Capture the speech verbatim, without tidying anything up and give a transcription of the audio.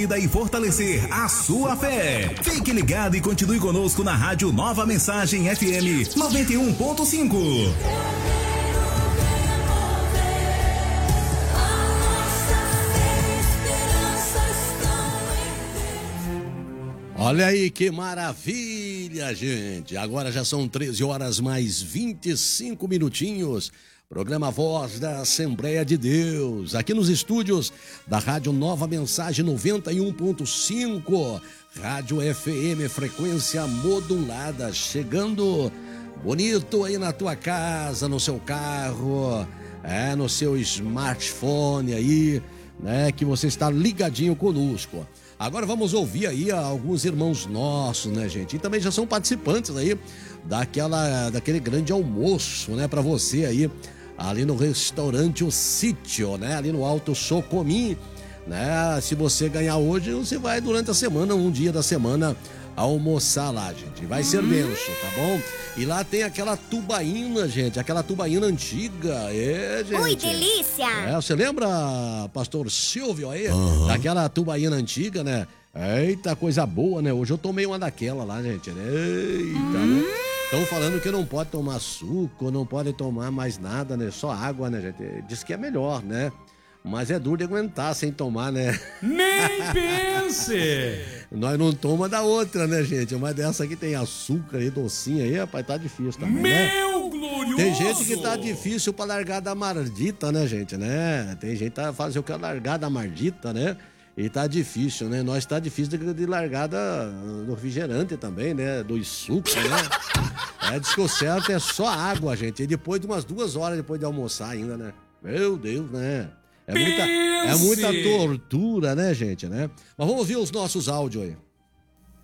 E fortalecer a sua fé. Fique ligado e continue conosco na Rádio Nova Mensagem F M noventa e um ponto cinco. Olha aí que maravilha, gente. Agora já são treze horas mais vinte e cinco minutinhos. Programa Voz da Assembleia de Deus, aqui nos estúdios da Rádio Nova Mensagem noventa e um ponto cinco, Rádio F M, frequência modulada, chegando bonito aí na tua casa, no seu carro, é, no seu smartphone aí, né, que você está ligadinho conosco. Agora vamos ouvir aí alguns irmãos nossos, né, gente? E também já são participantes aí daquela, daquele grande almoço, né, para você aí, ali no restaurante O Sítio, né? Ali no Alto Socomim, né? Se você ganhar hoje, você vai durante a semana, um dia da semana, almoçar lá, gente. Vai ser benção, tá bom? E lá tem aquela tubaína, gente, aquela tubaína antiga, é, gente. Ui, delícia! É, você lembra, pastor Silvio aí? Uhum. Daquela tubaína antiga, né? Eita, coisa boa, né? Hoje eu tomei uma daquela lá, gente. Eita, hum. né? Estão falando que não pode tomar suco, não pode tomar mais nada, né? Só água, né, gente? Diz que é melhor, né? Mas é duro de aguentar sem tomar, né? Nem pense! Nós não toma da outra, né, gente? Mas dessa aqui tem açúcar e docinho aí, rapaz, tá difícil também, né? Meu glorioso! Tem gente que tá difícil pra largar da mardita, né, gente, né? Tem gente que tá fazendo o que largar da mardita, né? E tá difícil, né? Nós tá difícil de, de largada do refrigerante também, né? Do suco, né? É, diz que o certo é só água, gente. E depois de umas duas horas depois de almoçar ainda, né? Meu Deus, né? É muita, é muita tortura, né, gente, né? Mas vamos ouvir os nossos áudios aí.